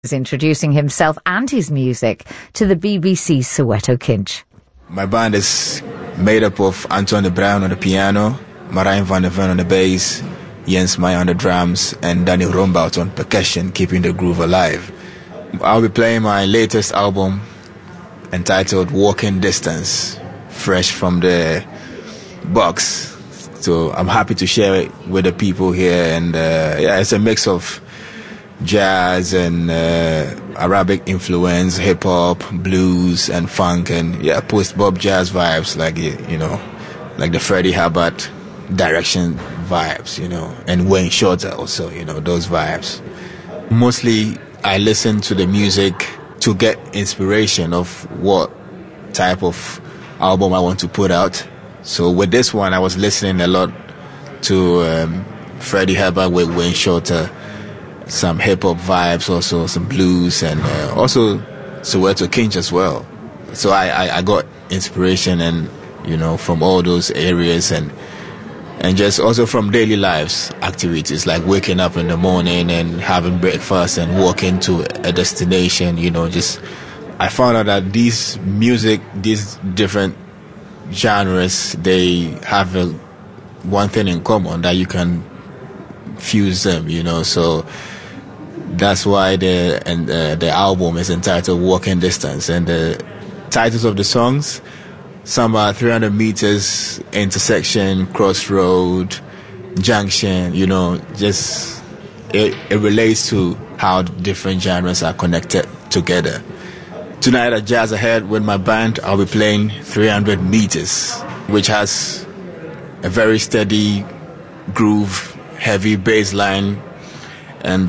is introducing himself and his music to the BBC Soweto Kinch. My band is made up of Antoine de Bruin on the piano, Marijn van der Ven on the bass, Jens Meyer on the drums, and Danny Rombout on percussion, keeping the groove alive. I'll be playing my latest album entitled Walking Distance, fresh from the box. So I'm happy to share it with the people here, and it's a mix of jazz and Arabic influence, hip hop, blues, and funk, and post-bop jazz vibes, like the Freddie Hubbard direction vibes, and Wayne Shorter also, those vibes. Mostly I listen to the music to get inspiration of what type of album I want to put out. So with this one, I was listening a lot to Freddie Hubbard with Wayne Shorter, some hip-hop vibes, also some blues, and also Soweto Kinch as well. So I got inspiration and from all those areas, and just also from daily lives activities, like waking up in the morning and having breakfast and walking to a destination. I found out that these different genres, they have one thing in common, that you can fuse them, so that's why the album is entitled Walking Distance. And the titles of the songs, some are 300 meters, intersection, crossroad, junction, just it relates to how different genres are connected together. Tonight at Jazz Ahead with my band, I'll be playing 300 meters, which has a very steady groove, heavy bass line, and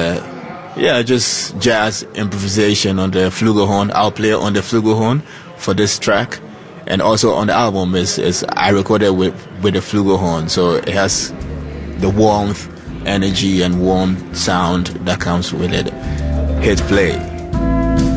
just jazz improvisation on the flugelhorn. I'll play on the flugelhorn for this track, and also on the album is I recorded with the flugelhorn, so it has the warmth, energy, and warm sound that comes with it. Hit play.